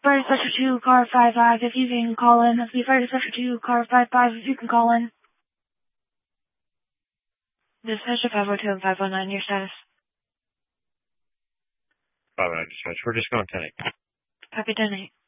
First Dispatcher 2, car 55, if you can call in. First Dispatcher 2, car 55, if you can call in. Dispatcher 502 and 519, your status. 509 dispatch. We're just going 10-8. Copy 10-8.